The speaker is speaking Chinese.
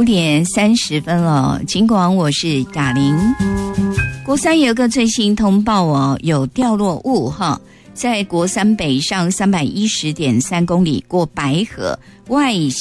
5:30了，尽管我是雅玲。国三有个最新通报哦，有掉落物哈，在国三北上310.3公里过白河外